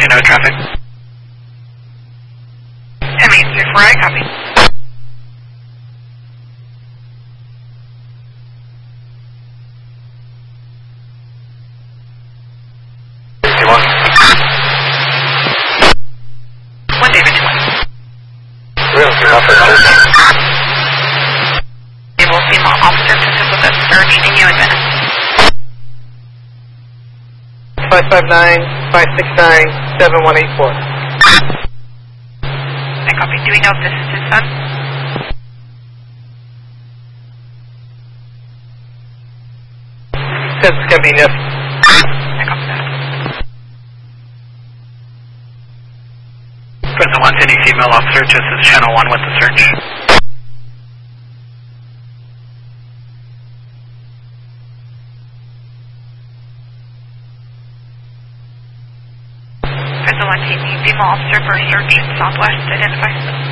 Juneau traffic. M834, I copy. One David 20. Able female officer to assist with a search in you in Venice. 559-569-7184. I copy. Do we know if this is his son? Says it's going to be yes. I copy that. Present 1, any female officer to assist channel 1 with the search. Present 1, female officer for search in Southwest, identify.